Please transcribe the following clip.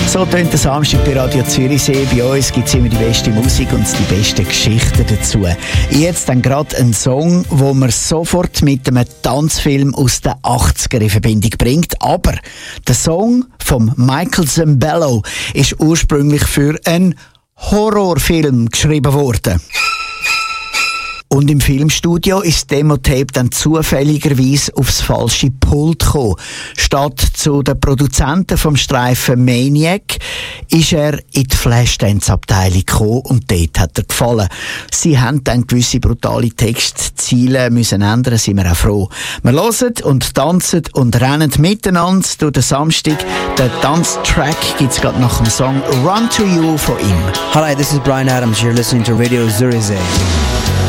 So tönt der Samstag bei Radio Zürichsee. Bei uns gibt es immer die beste Musik und die besten Geschichten dazu. Jetzt dann gerade ein Song, wo man sofort mit einem Tanzfilm aus den 80er in Verbindung bringt. Aber der Song von Michael Zambello ist ursprünglich für einen Horrorfilm geschrieben worden. Und im Filmstudio ist das Demo-Tape dann zufälligerweise aufs falsche Pult gekommen. Statt zu den Produzenten vom Streifen Maniac ist er in die Flashdance-Abteilung gekommen und dort hat er gefallen. Sie haben dann gewisse brutale Textziele müssen ändern, sind wir auch froh. Wir hören und tanzen und rennen miteinander durch den Samstag. Den Tanztrack gibt es gerade nach dem Song Run to You von ihm. Hi, this is Brian Adams. You're listening to Radio Zürichsee.